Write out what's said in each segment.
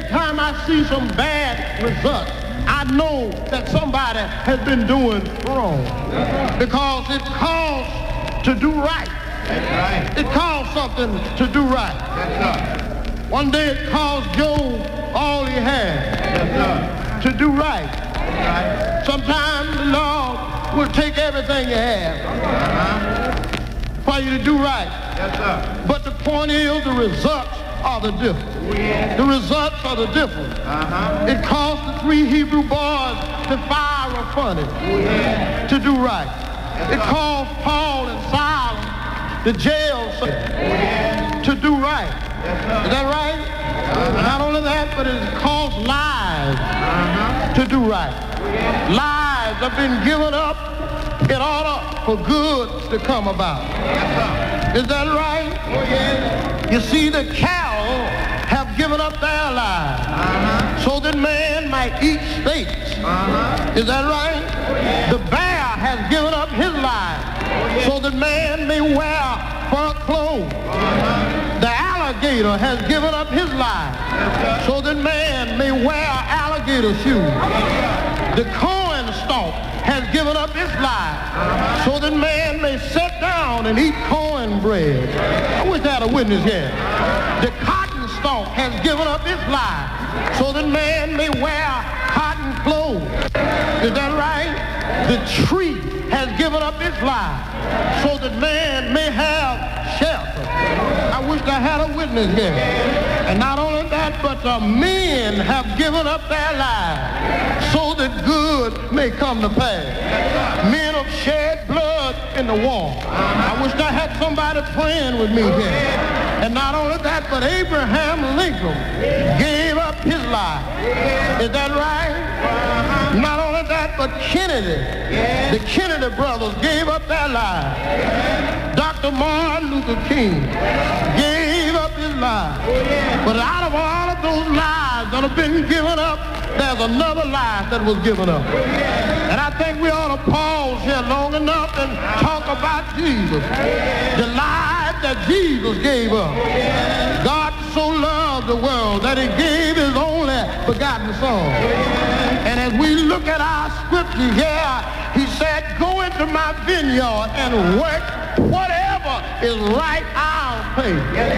time I see some bad results, I know that somebody has been doing wrong. Because it costs to do right. It costs something to do right. One day it cost Job all he had to do right. Sometimes the Lord will take everything you have for you to do right. But the point is, the results are the difference. The results are the difference. It cost the 3 Hebrew boys to fire a furnace to do right. It cost Paul and Silas the jail to do right. Is that right? Not only that, but it cost lives to do right. Lives have been given up in order for good to come about. Is that right? You see, the cattle have given up their lives so that man might eat steaks. Is that right? The bear has given up his life so that man may wear fur clothes. The alligator has given up his life so that man may wear alligator shoes. The corn stalk has given up his life so that man may sit down and eat cornbread. I wish I had a witness here. The cotton stalk has given up his life so that man may wear cotton clothes. Is that right? The tree has given up its life so that man may have shelter. I wish I had a witness here. And not only that, but the men have given up their lives so that good may come to pass. Men have shed blood in the war. I wish I had somebody praying with me here. And not only that, but Abraham Lincoln gave up his life. Is that right? Not only that, but Kennedy, the Kennedy brothers gave up their lives. Dr. Martin Luther King gave up his life. But out of all of those lives that have been given up, there's another life that was given up. And I think we ought to pause here long enough and talk about Jesus. The life that Jesus gave up. God so loved the world that he gave his only begotten son. And as we look at our scripture here, he said, go into my vineyard and work whatever is right, I'll pay.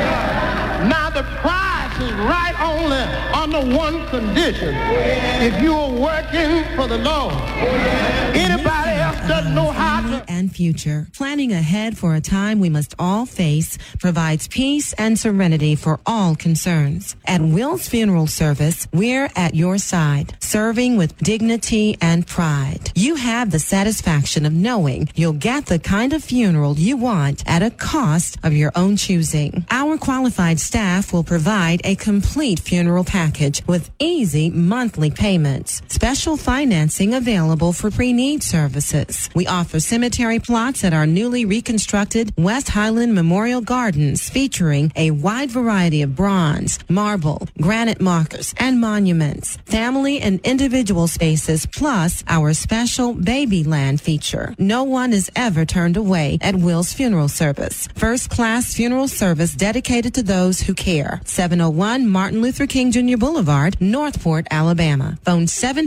Now the price is right only under one condition. If you are working for the Lord. Anybody else doesn't know how to. And future. Planning ahead for a time we must all face provides peace and serenity for all concerns. At Will's Funeral Service, we're at your side, serving with dignity and pride. You have the satisfaction of knowing you'll get the kind of funeral you want at a cost of your own choosing. Our qualified staff will provide a complete funeral package with easy monthly payments. Special financing available for pre-need services. We offer cemetery plots at our newly reconstructed West Highland Memorial Gardens, featuring a wide variety of bronze, marble, granite markers, and monuments. Family and individual spaces, plus our special Babyland feature. No one is ever turned away at Will's Funeral Service. First-class funeral service dedicated to those who care. 701 Martin Luther King Jr. Boulevard, Northport, Alabama. Phone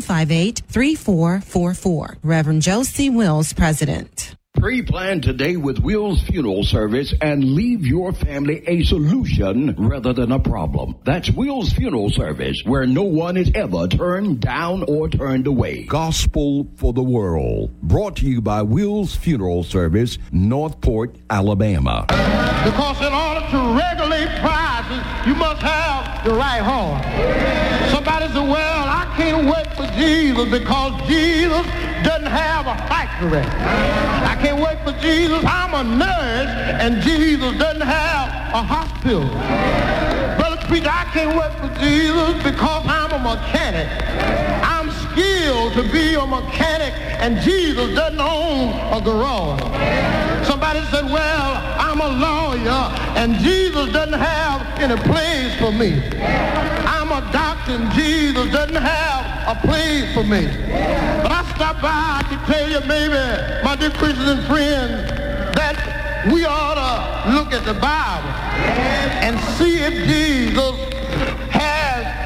758-3444. Reverend Josie Wills, President. Pre-plan today with Will's Funeral Service and leave your family a solution rather than a problem. That's Will's Funeral Service, where no one is ever turned down or turned away. Gospel for the World. Brought to you by Will's Funeral Service, Northport, Alabama. Because in order to regulate prices, you must have the right heart. Somebody said, well, I can't wait for Jesus because Jesus doesn't have a factory. I can't wait for Jesus. I'm a nurse, and Jesus doesn't have a hospital. Brother Preacher, I can't wait for Jesus because I'm a mechanic. I'm skilled to be a mechanic, and Jesus doesn't own a garage. Somebody said, well, I'm a lawyer, and Jesus doesn't have any place for me. I'm a doctor, and Jesus doesn't have a place for me. But I stopped by to tell you, maybe, my dear Christian friends, that we ought to look at the Bible and see if Jesus